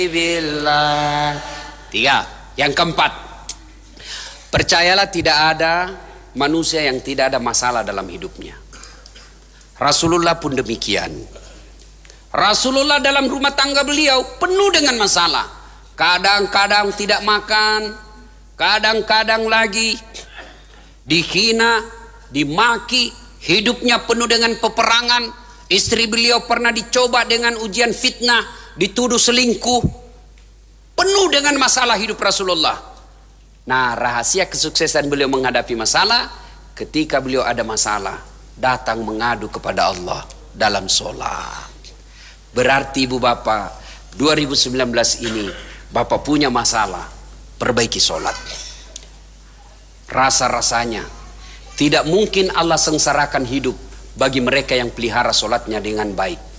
billah. 3. Yang keempat, percayalah tidak ada manusia yang tidak ada masalah dalam hidupnya. Rasulullah pun demikian. Rasulullah dalam rumah tangga beliau penuh dengan masalah. Kadang-kadang tidak makan, kadang-kadang lagi dihina, dimaki, hidupnya penuh dengan peperangan. Istri beliau pernah dicoba dengan ujian fitnah, dituduh selingkuh. Penuh dengan masalah hidup Rasulullah. Nah, rahasia kesuksesan beliau menghadapi masalah, ketika beliau ada masalah, datang mengadu kepada Allah dalam sholat. Berarti ibu bapak, 2019 ini bapak punya masalah, perbaiki sholat. Rasa-rasanya tidak mungkin Allah sengsarakan hidup bagi mereka yang pelihara sholatnya dengan baik.